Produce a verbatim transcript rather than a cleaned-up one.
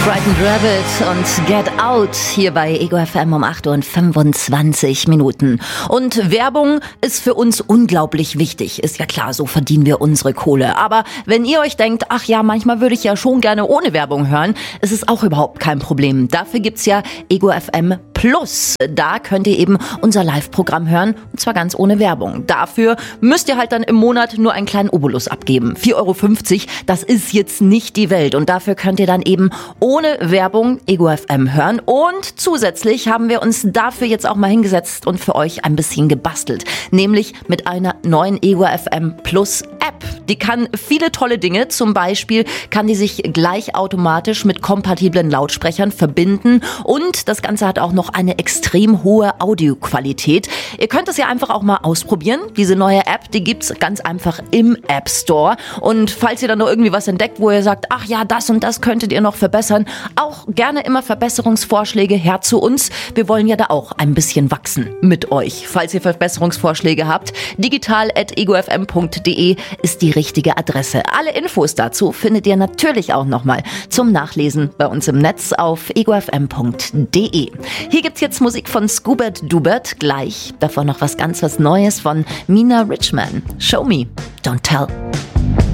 Frightened Rabbit und Get Out hier bei Ego F M um acht Uhr und fünfundzwanzig Minuten. Und Werbung ist für uns unglaublich wichtig. Ist ja klar, so verdienen wir unsere Kohle. Aber wenn ihr euch denkt, ach ja, manchmal würde ich ja schon gerne ohne Werbung hören, ist es auch überhaupt kein Problem. Dafür gibt's ja Ego F M Plus. Da könnt ihr eben unser Live-Programm hören, und zwar ganz ohne Werbung. Dafür müsst ihr halt dann im Monat nur einen kleinen Obolus abgeben. vier Euro fünfzig, das ist jetzt nicht die Welt. Und dafür könnt ihr dann eben ohne Werbung Ego F M hören. Und zusätzlich haben wir uns dafür jetzt auch mal hingesetzt und für euch ein bisschen gebastelt. Nämlich mit einer neuen Ego F M Plus App. Die kann viele tolle Dinge. Zum Beispiel kann die sich gleich automatisch mit kompatiblen Lautsprechern verbinden. Und das Ganze hat auch noch eine extrem hohe Audioqualität. Ihr könnt es ja einfach auch mal ausprobieren. Diese neue App, die gibt's ganz einfach im App Store. Und falls ihr dann noch irgendwie was entdeckt, wo ihr sagt, ach ja, das und das könntet ihr noch verbessern, auch gerne immer Verbesserungsvorschläge her zu uns. Wir wollen ja da auch ein bisschen wachsen mit euch. Falls ihr Verbesserungsvorschläge habt, digital at ego f m punkt d e ist die richtige Adresse. Alle Infos dazu findet ihr natürlich auch nochmal zum Nachlesen bei uns im Netz auf ego f m punkt d e. Hier gibt's jetzt Musik von Scoobert Dubert, gleich davon noch was ganz was Neues von Mina Richman. Show Me, Don't Tell.